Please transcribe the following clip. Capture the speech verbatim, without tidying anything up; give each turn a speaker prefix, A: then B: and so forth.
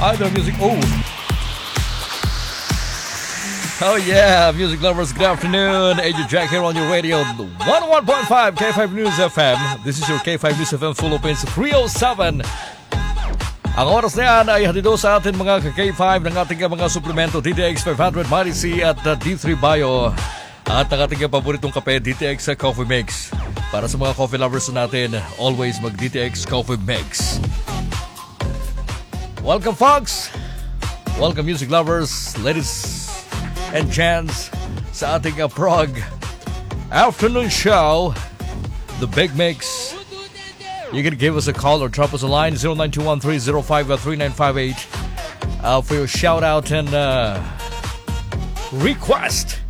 A: Idol Music. Oh. Oh yeah, music lovers, good afternoon. A J Jack here on your radio, one oh one point five K five News F M. This is your K five News F M Philippines three oh seven. Ang oras na yan ay hatido sa atin mga ka-K five ng ating mga suplemento D T X five hundred Mighty C at uh, D three Bio. At ang ating paboritong kape, D T X Coffee Mix. Para sa mga coffee lovers natin, always mag D T X Coffee Mix. Welcome folks! Welcome music lovers, ladies and gents, sa ating uh, prog afternoon show, The Big Mix. You can give us a call or drop us a line zero nine two one three zero five three nine five eight uh, for your shout out and uh, request.